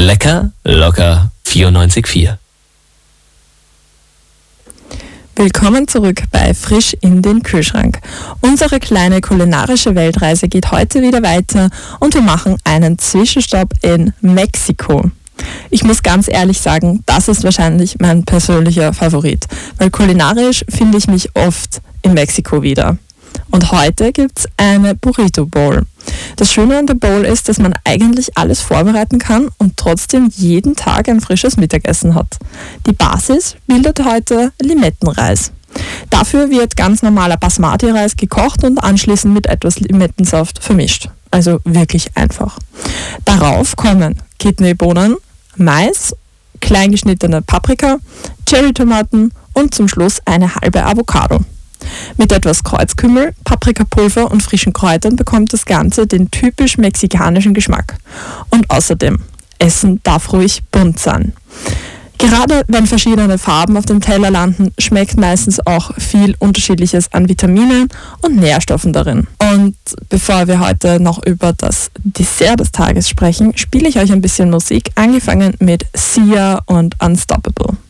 Lecker, locker 94,4. Willkommen zurück bei Frisch in den Kühlschrank. Unsere kleine kulinarische Weltreise geht heute wieder weiter und wir machen einen Zwischenstopp in Mexiko. Ich muss ganz ehrlich sagen, das ist wahrscheinlich mein persönlicher Favorit, weil kulinarisch finde ich mich oft in Mexiko wieder. Und heute gibt es eine Burrito Bowl. Das Schöne an der Bowl ist, dass man eigentlich alles vorbereiten kann und trotzdem jeden Tag ein frisches Mittagessen hat. Die Basis bildet heute Limettenreis. Dafür wird ganz normaler Basmati-Reis gekocht und anschließend mit etwas Limettensaft vermischt. Also wirklich einfach. Darauf kommen Kidneybohnen, Mais, kleingeschnittene Paprika, Cherrytomaten und zum Schluss eine halbe Avocado. Mit etwas Kreuzkümmel, Paprikapulver und frischen Kräutern bekommt das Ganze den typisch mexikanischen Geschmack. Und außerdem, Essen darf ruhig bunt sein. Gerade wenn verschiedene Farben auf dem Teller landen, schmeckt meistens auch viel Unterschiedliches an Vitaminen und Nährstoffen darin. Und bevor wir heute noch über das Dessert des Tages sprechen, spiele ich euch ein bisschen Musik, angefangen mit Sia und Unstoppable.